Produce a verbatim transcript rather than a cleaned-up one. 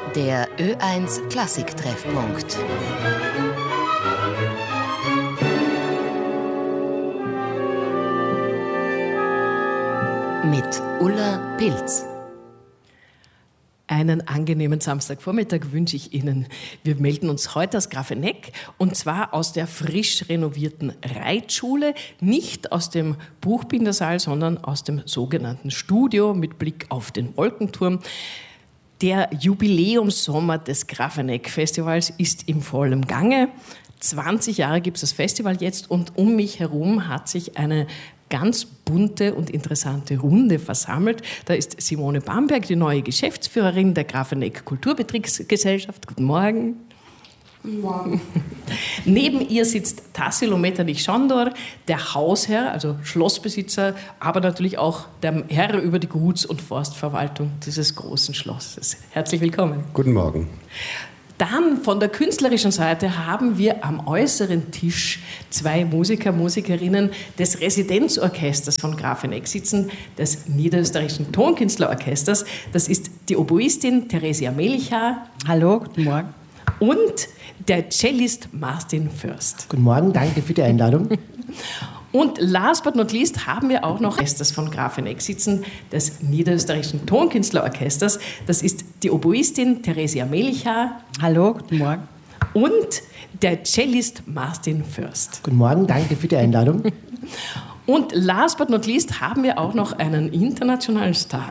Der Ö eins Klassik-Treffpunkt. Mit Ulla Pilz. Einen angenehmen Samstagvormittag wünsche ich Ihnen. Wir melden uns heute aus Grafeneck und zwar aus der frisch renovierten Reitschule, nicht aus dem Buchbindersaal, sondern aus dem sogenannten Studio mit Blick auf den Wolkenturm. Der Jubiläumssommer des Grafeneck-Festivals ist im vollen Gange. zwanzig Jahre gibt es das Festival jetzt und um mich herum hat sich eine ganz bunte und interessante Runde versammelt. Da ist Simone Bamberg, die neue Geschäftsführerin der Grafeneck Kulturbetriebsgesellschaft. Guten Morgen. Guten Morgen. Neben ihr sitzt Tassilo Metternich-Schondor, der Hausherr, also Schlossbesitzer, aber natürlich auch der Herr über die Guts- und Forstverwaltung dieses großen Schlosses. Herzlich willkommen. Guten Morgen. Dann von der künstlerischen Seite haben wir am äußeren Tisch zwei Musiker, Musikerinnen des Residenzorchesters von Grafeneck sitzen, des Niederösterreichischen Tonkünstlerorchesters. Das ist die Oboistin Theresia Melcher. Hallo, guten Morgen. Und der Cellist Martin Fürst. Guten Morgen, danke für die Einladung. Und last but not least haben wir auch noch Orchesters von Grafeneck sitzen, des Niederösterreichischen Tonkünstlerorchesters. Das ist die Oboistin Theresia Melcher. Hallo, guten Morgen. Und der Cellist Martin Fürst. Guten Morgen, danke für die Einladung. Und last but not least haben wir auch noch einen internationalen Star